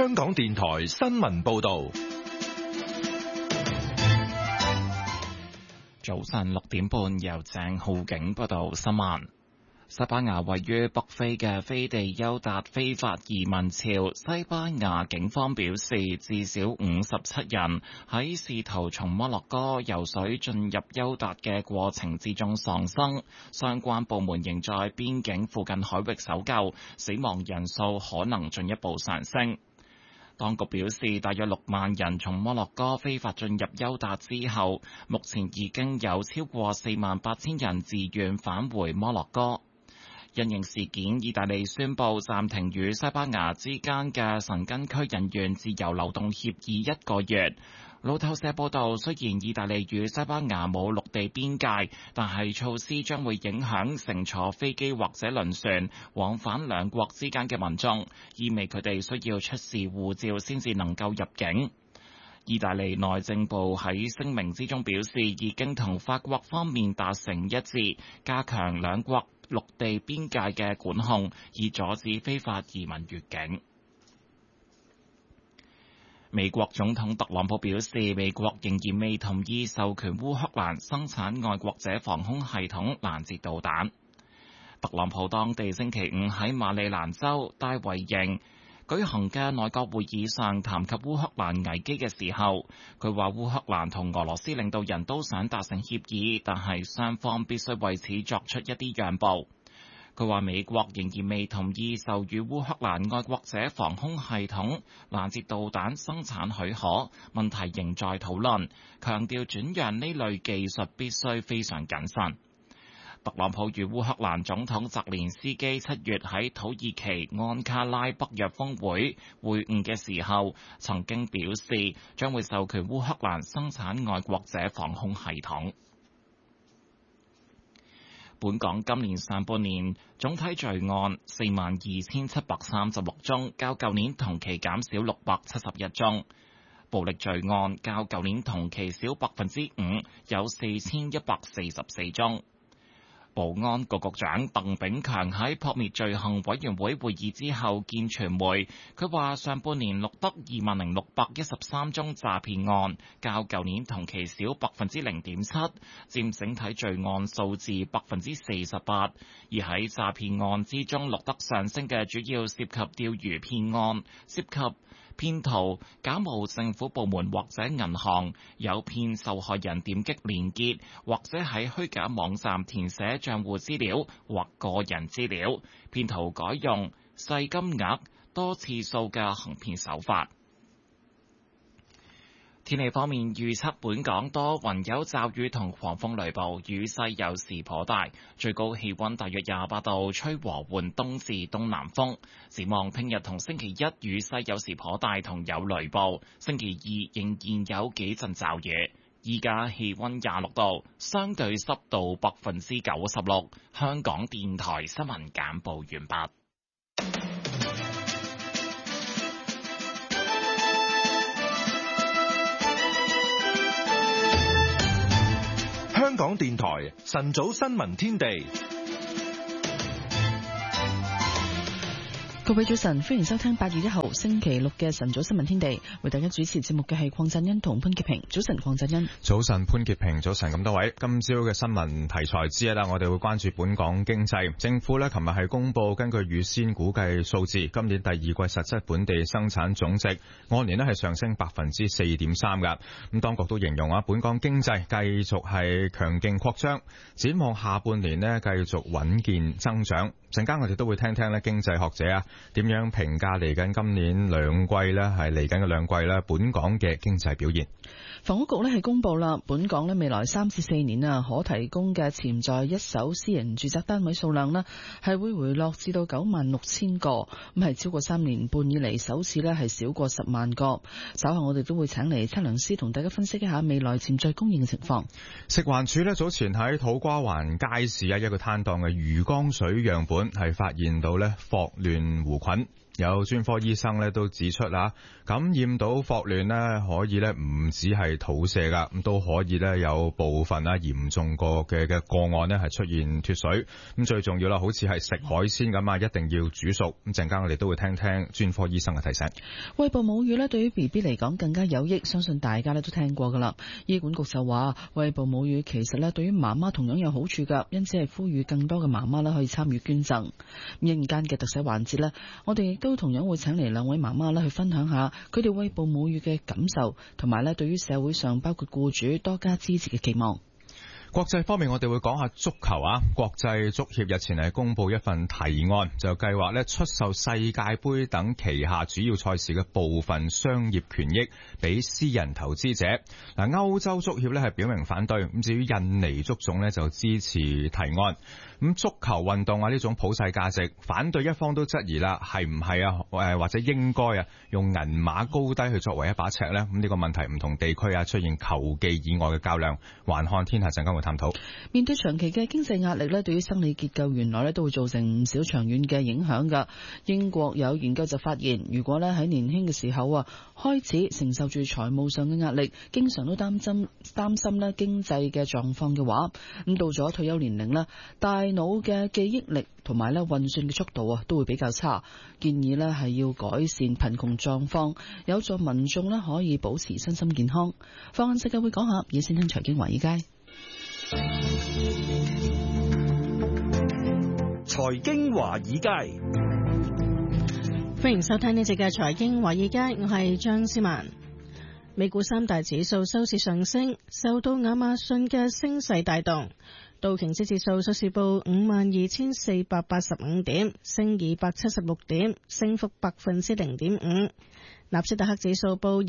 香港電台新聞報道。 早晨6點半，由鄭浩景報道新聞。西班牙位於北非嘅斐地丘達非法移民潮，西班牙警方表示，至少57人喺試圖從摩洛哥游水進入丘達嘅過程之中喪生，相關部門仍在邊境附近海域搜救，死亡人數可能進一步上升。當局表示，大約6萬人從摩洛哥非法進入丘達之後，目前已經有超過48000人自願返回摩洛哥。因應事件，意大利宣布暫停與西班牙之間嘅申根區人員自由流動協議1個月。路透社報道，雖然意大利與西班牙冇陸地邊界，但係措施將會影響乘坐飛機或者輪船往返兩國之間嘅民眾，意味佢哋需要出示護照先至能夠入境。意大利內政部喺聲明之中表示，已經同法國方面達成一致，加強兩國陸地邊界嘅管控，以阻止非法移民越境。美國總統特朗普表示，美國仍然未同意授權烏克蘭生產愛國者防空系統攔截導彈。特朗普當地星期五喺馬里蘭州戴維營舉行嘅內閣會議上談及烏克蘭危機嘅時候，佢話烏克蘭同俄羅斯領導人都想達成協議，但係雙方必須為此作出一啲讓步。佢話美國仍然未同意授予烏克蘭愛國者防空系統攔截導彈生產許可，問題仍在討論，強調轉讓呢類技術必須非常謹慎。特朗普與烏克蘭總統澤連斯基7月喺土耳其安卡拉北約峰會會晤嘅時候，曾經表示將會授權烏克蘭生產愛國者防空系統。本港今年上半年總體罪案42736宗，較舊年同期減少671宗。暴力罪案較舊年同期少5%，有4144宗。保安局局長鄧炳強喺撲滅罪行委員會會議之後見傳媒，佢話上半年錄得20613宗詐騙案，較舊年同期少0.7%，佔整體罪案數字48%。而喺詐騙案之中錄得上升嘅主要涉及釣魚騙案，涉及騙徒假冒政府部門或者銀行，誘騙受害人點擊連結，或者喺虛假網站填寫賬戶資料或個人資料，騙徒改用細金額多次數嘅行騙手法。天氣方面，預測本港多雲有驟雨同狂風雷暴，雨勢有時頗大，最高氣溫大約28度，吹和緩東至東南風。展望聽日同星期一雨勢有時頗大同有雷暴，星期二仍然有幾陣驟雨。依家氣溫26度，相對濕度96%。香港電台新聞簡報完畢。 香港電台晨早新聞天地， 各位早晨，歡迎收聽8月1號星期六嘅晨早新聞天地，為大家主持節目嘅係鄺振恩同潘潔平。早晨，鄺振恩。 早晨，潘潔平。早晨，咁多位。今朝嘅新聞題材之一啦，我哋會關注本港經濟。政府呢，琴日係公布根據預先估計數字，今年第二季實質本地生產總值按年呢係上升4.3%噶。咁當局都形容啊，本港經濟繼續係強勁擴張，展望下半年呢繼續穩健增長。陣間我哋都會聽聽咧經濟學者啊點樣評價嚟緊今年兩季咧，係嚟緊嘅兩季咧本港嘅經濟表現。 房屋局咧係公布啦，本港咧未來3至4年啊可提供嘅潛在一手私人住宅單位數量咧係會回落至到96,000個，咁係超過3年半以嚟首次咧係少過10萬個。稍後我哋都會請嚟測量師同大家分析一下未來潛在供應嘅情況。 食環署咧早前喺土瓜灣街市一個攤檔嘅魚缸水樣本係發現到咧霍亂弧菌。 有專科醫生咧都指出啦，感染到霍亂咧可以咧唔止係肚瀉噶，咁都可以咧有部分嚴重過嘅個案咧係出現脫水。咁最重要啦，好似係食海鮮咁啊，一定要煮熟。咁陣間我哋都會聽聽專科醫生嘅提醒。 餵哺母乳咧對於 BB 嚟講更加有益，相信大家咧都聽過噶啦。醫管局就話餵哺母乳其實咧對於媽媽同樣有好處噶，因此係呼籲更多嘅媽媽咧可以參與捐贈。一陣間嘅特寫環節咧，我哋亦都同樣會請嚟兩位媽媽咧去分享下佢哋餵哺母乳嘅感受，同埋咧對於社會上包括僱主多加支持嘅期望。 國際方面，我哋會講下足球啊。國際足協日前係公布一份提案，就計劃咧出售世界盃等旗下主要賽事嘅部分商業權益俾私人投資者。嗱，歐洲足協咧係表明反對，咁至於印尼足總咧就支持提案。咁足球運動啊呢種普世價值，反對一方都質疑啦，係唔係或者應該用銀碼高低去作為一把尺呢？咁呢個問題唔同地區出現球技以外嘅較量。環看天下陣間會探討。 面對長期嘅經濟壓力咧，對於生理結構原來咧都會造成唔少長遠嘅影響㗎。英國有研究就發現，如果咧喺年輕嘅時候開始承受住財務上嘅壓力，經常都擔心咧經濟嘅狀況嘅話，咁到咗退休年齡咧，大腦嘅記憶力同埋咧運算嘅速度都會比較差。建議咧係要改善貧窮狀況，有助民眾咧可以保持身心健康。放眼世界會講下，而先聽財經華爾街。 財經華爾街， 歡迎收聽呢節嘅財經華爾街，我係張思文。美股三大指數收市上升，受到亞馬遜嘅升勢帶動。道瓊斯指數收市報52,485點，升276點，升幅0.5%。納斯達克指數報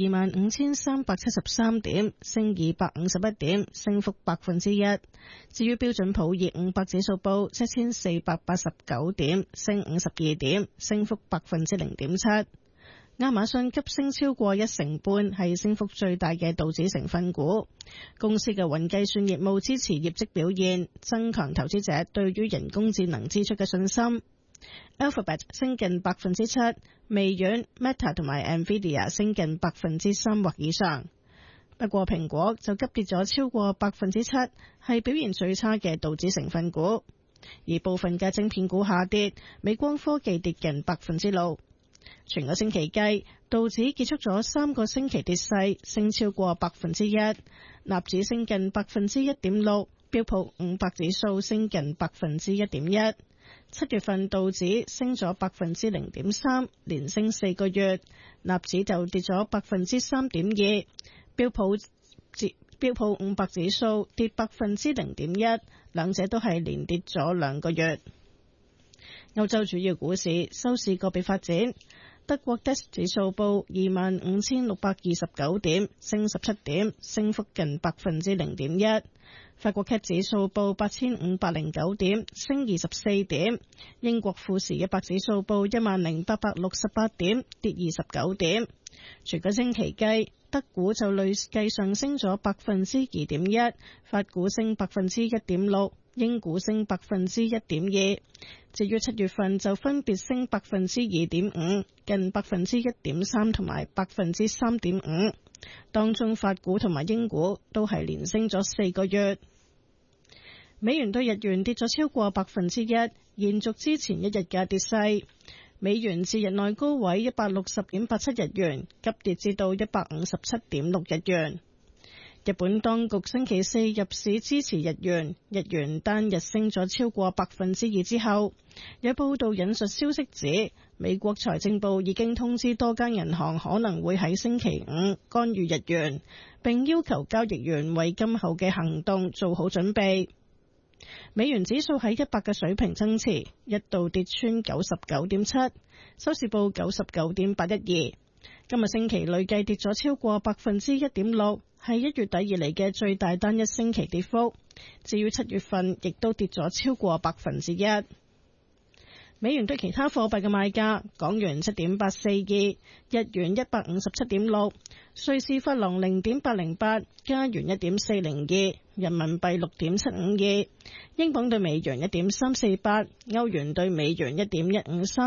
25,373點，升251點，升幅1%。至於標準普爾500指數報7,489點，升52點，升幅0.7%。亞馬遜急升超過1成半，係升幅最大嘅道指成分股。公司嘅雲計算業務支持業績表現，增強投資者對於人工智能支出嘅信心。Alphabet 升近7%，微軟、Meta 同埋 Nvidia 升近3%或以上。不過蘋果就急跌咗超過7%，係表現最差嘅道指成分股。而部分嘅晶片股下跌，美光科技跌近6%。全個星期計，道指結束咗3個星期跌勢，升超過1%，納指升近1.6%，標普500指數升近1.1%。7月份道指升咗0.3%，連升4個月，納指就跌咗3.2%，標普500指數跌0.1%，兩者都係連跌咗2個月。歐洲主要股市收市個別發展。德國 DAX 指數報25,629點，升17點，升幅近0.1%。法國 CAC 指數報8,509點，升24點。英國富時100指數報10,868點，跌29點。全個星期計，德股就累計上升咗2.1%，法股升1.6%，英股升1.2%。至於7月份就分別升2.5%、近1.3%同埋3.5%。當中法股同埋英股都係連升咗4個月。美元對日元跌咗超過1%，延續之前一日嘅跌勢。美元自日內高位160.87日元，急跌至到157.6日元。日本當局星期四入市支持日元，日元單日升咗超過2%之後，有報道引述消息指，美國財政部已經通知多間銀行可能會喺星期5干預日元，並要求交易員為今後嘅行動做好準備。美元指數喺100嘅水平增持，一度跌穿99.7，收市報99.812。今日星期累計跌咗超過1.6%，係1月底以嚟嘅最大單一星期跌幅。至於7月份，亦都跌咗超過1%。美元對其他貨幣嘅賣價：港元7.842，日元157.6，瑞士法郎0.808，加元1.402，人民幣6.752，英鎊對美元1.348，歐元對美元1.153，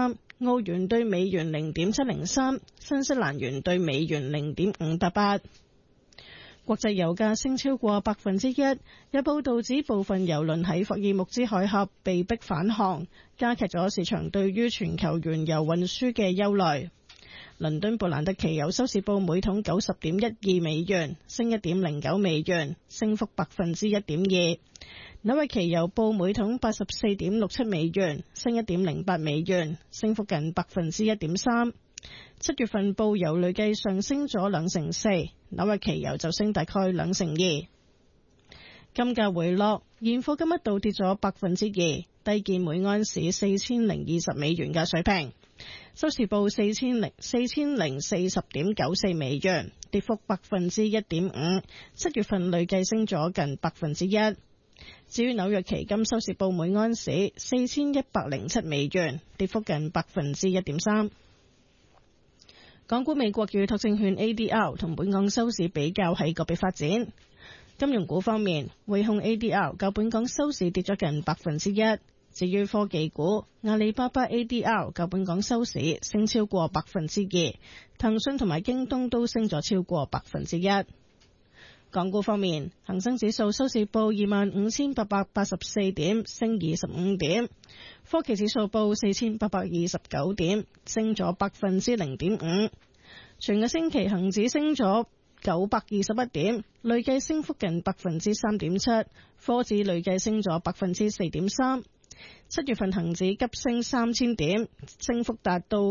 澳元對美元0.703，新西蘭元對美元0.588。國際油價升超過1%，有報道指部分油輪喺霍爾木茲海峽被迫返航，加劇咗市場對於全球原油運輸嘅憂慮。倫敦布蘭特期油收市報每桶90.12美元，升1.09美元，升幅1.2%。紐約期油報每桶84.67美元，升1.08美元，升幅近1.3%。7月份布油累計上升咗2.4%，紐約期油就升大概2%。金價回落，現貨金一度跌咗2%，低見每盎司4020美元嘅水平，收市報4040.94美元，跌幅1.5%。7月份累計升咗近1%。至於紐約期金收市報每盎司4107美元，跌幅近1.3%。港股美國預託證券 ADR 同本港收市比較喺個別發展。金融股方面，匯控 ADR 較本港收市跌咗近1%。至於科技股，阿里巴巴 ADR 較本港收市升超過2%，騰訊同埋京東都升咗超過1%。港股方面，恒生指數收市報25,884點，升25點；科技指數報4,829點，升咗0.5%。全個星期恒指升咗921點，累計升幅近3.7%，科指累計升咗4.3%。7月份恒指急升3000點，升幅達到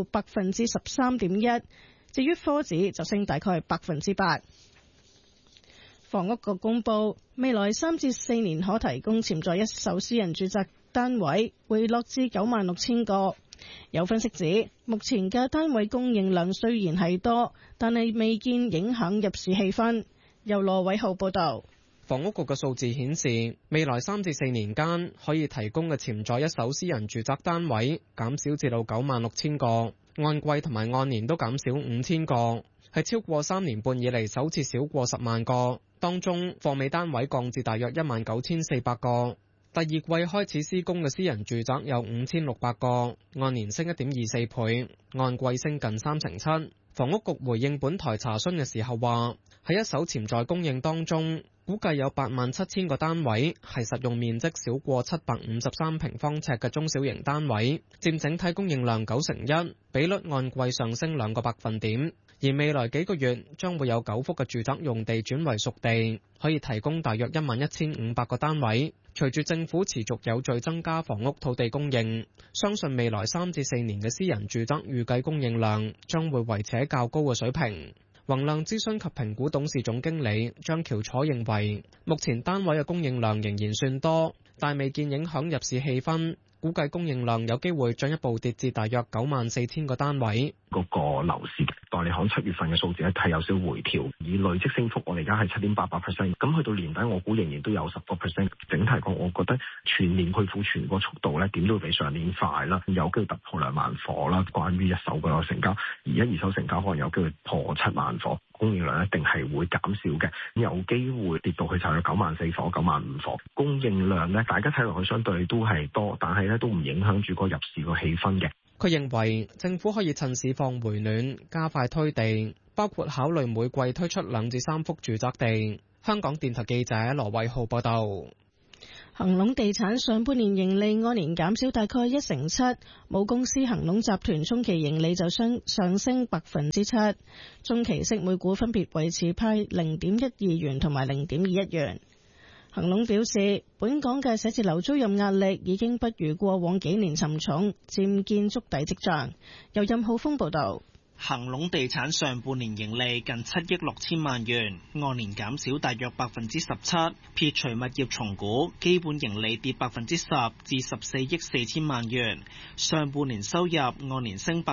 13.1%，至於科指就升大概8%。房屋局公布，未來3至4年可提供潛在一手私人住宅單位回落至96,000個。有分析指，目前嘅單位供應量雖然係多，但係未見影響入市氣氛。由羅偉浩報導。 房屋局嘅數字顯示，未來3至4年間可以提供嘅潛在一手私人住宅單位減少至到96,000個，按季同埋按年都減少5,000個，係超過3年半以嚟首次少過10萬個。當中貨尾單位降至大約19,400個，第二季開始施工嘅私人住宅有5,600個，按年升1.24倍，按季升近37%。房屋局回應本台查詢嘅時候話，喺一手潛在供應當中，估計有87,000個單位係實用面積少過753平方尺嘅中小型單位，佔整體供應量91%，比率按季上升2個百分點。而未來幾個月將會有9幅嘅住宅用地轉為熟地，可以提供大約11,500個單位。隨住政府持續有序增加房屋土地供應，相信未來3至4年嘅私人住宅預計供應量將會維持喺較高嘅水平。宏亮諮詢及評估董事總經理張喬楚認為，目前單位嘅供應量仍然算多，但未見影響入市氣氛。估計供應量有機會進一步跌至大約94,000個單位。 嗰個樓市代理行7月份嘅數字咧係有少回調，以累積升幅我哋而家係7.88%，咁去到年底我估仍然都有10%。整體講，我覺得全年去庫存個速度咧點都會比上年快啦，有機會突破2萬夥啦。關於一手嘅成交，而家二手成交可能有機會破7萬夥，供應量一定係會減少嘅，有機會跌到去就有94,000夥、95,000夥。供應量咧，大家睇落去相對都係多，但係咧都唔影響住個入市個氣氛嘅。 佢認為政府可以趁市況回暖，加快推地，包括考慮每季推出2至3幅住宅地。香港電台記者羅偉浩報道。 恒隆地產上半年盈利按年減少大概1.7%，母公司恒隆集團中期盈利就上升7%，中期息每股分別維持派0.12元同埋0.21元。恒隆表示，本港嘅寫字樓租賃壓力已經不如過往幾年沉重，漸見築底跡象。由任浩峰報道。 恒隆地產上半年盈利近7億6千萬元，按年減少大約17%，撇除物業重估，基本盈利跌10%至14億4千萬元。上半年收入按年升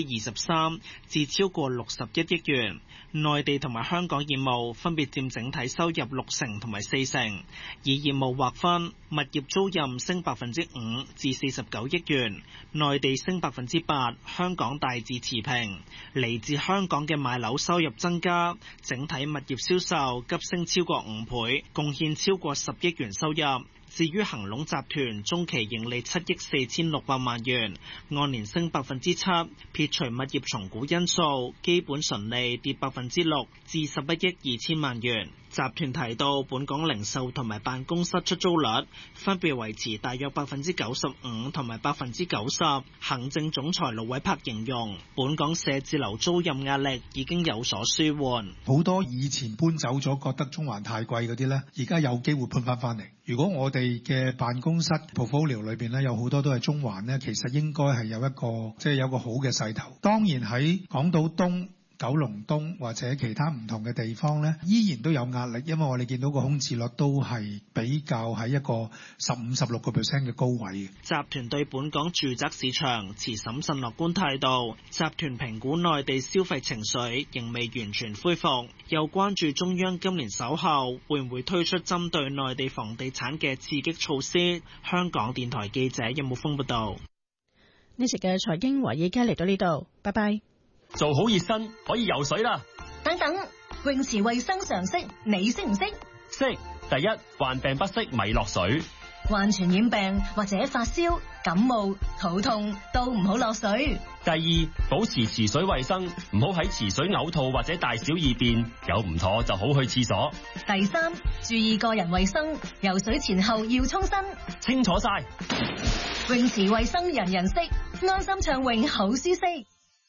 23%，至超過61億元。內地同埋香港業務分別佔整體收入60%同埋40%。以業務劃分，物業租賃升5%至49億元，內地升8%，香港大致持平。嚟自香港嘅買樓收入增加，整體物業銷售急升超過5倍，貢獻超過10億元收入。 至於恒隆集團中期盈利7億4600萬元，按年升7%，撇除物業重估因素，基本純利跌6%至11億2000萬元。集團提到，本港零售同埋辦公室出租率分別維持大約95%同埋90%。行政總裁盧偉柏形容，本港寫字樓租賃壓力已經有所舒緩。 好多以前搬走咗覺得中環太貴嗰啲呢，而家有機會搬翻嚟。如果我哋嘅辦公室 portfolio 裏邊呢，有好多都係中環呢，其實應該係有一個有個好嘅勢頭。當然喺港島東、九龍東或者其他唔同嘅地方呢，依然都有壓力，因為我哋見到個空置率都係比較喺一個15-16% 嘅高位。 集團對本港住宅市場持審慎樂觀態度，集團評估內地消費情緒仍未完全恢復，又關注中央今年稍後會唔會推出針對內地房地產嘅刺激措施。香港電台記者任木峰報道。 呢節嘅財經華爾街嚟到呢度，拜拜。 做好熱身可以游水啦。 等等，泳池衛生常識你識唔識？ 識。第一，患病不適咪落水。 患傳染病或者發燒、感冒、肚痛都唔好落水。 第二，保持池水衛生，唔好喺池水嘔吐或者大小二便，有唔妥就好去廁所。 第三，注意個人衛生，游水前後要沖身。 清楚晒。 泳池衛生人人識，安心暢泳好舒適。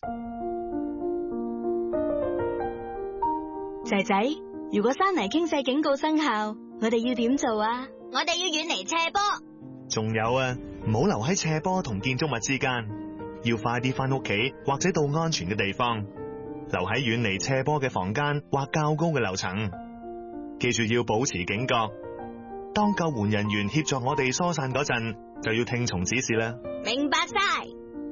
仔仔，如果山泥傾瀉警告生效，我哋要點做啊？ 我哋要遠離斜坡。 仲有啊，唔好留喺斜坡同建築物之間，要快啲返屋企或者到安全嘅地方，留喺遠離斜坡嘅房間或較高嘅樓層。記住要保持警覺，當救援人員協助我哋疏散嗰陣，就要聽從指示啦。 明白晒。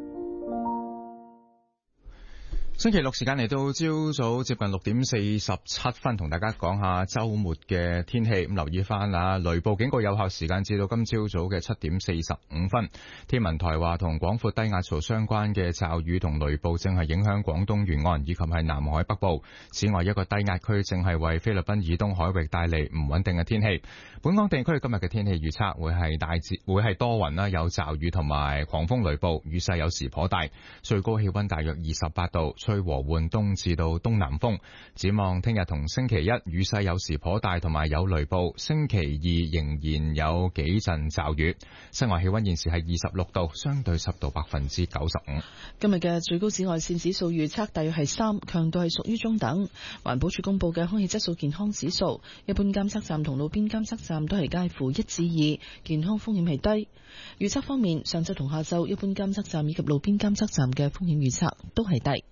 星期六時間嚟到朝早接近6點47分，同大家講下周末嘅天氣。咁留意翻啦，雷暴警告有效時間至到今朝早嘅7點45分。天文台話，同廣闊低壓槽相關嘅驟雨同雷暴正係影響廣東沿岸以及係南海北部。此外，一個低壓區正係為菲律賓以東海域帶嚟唔穩定嘅天氣。本港地區今日嘅天氣預測會係多雲啦，有驟雨同埋狂風雷暴，雨勢有時頗大，最高氣溫大約28度。吹和緩東至到東南風。展望聽日同星期一雨勢有時頗大，同埋有雷暴。星期二仍然有幾陣驟雨。室外氣溫現時係26度，相對濕度95%。 今日嘅最高紫外線指數預測大約係3，強度係屬於中等。環保署公布嘅空氣質素健康指數，一般監測站同路邊監測站都係介乎1至2，健康風險係低。預測方面，上晝同下晝一般監測站以及路邊監測站嘅風險預測都係低。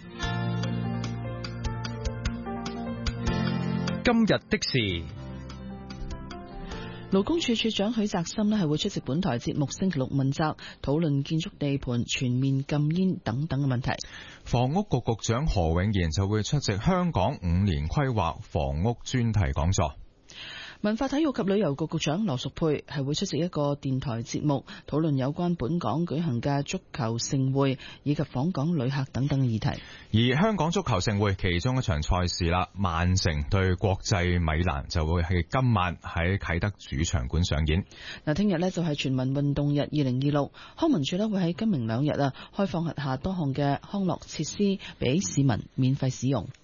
今日的事， 勞工處處長許澤森係會出席本台節目星期六問責，討論建築地盤全面禁煙等等嘅問題。 房屋局局長何永賢就會出席香港5年規劃房屋專題講座。 文化體育及旅遊局局長羅淑佩係會出席一個電台節目，討論有關本港舉行嘅足球盛會以及訪港旅客等等嘅議題。 而香港足球盛會其中一場賽事啦，曼城對國際米蘭就會係今晚喺啟德主場館上演。 嗱，聽日呢就係全民運動日2026，康文署呢會喺今明兩日開放轄下多項嘅康樂設施俾市民免費使用。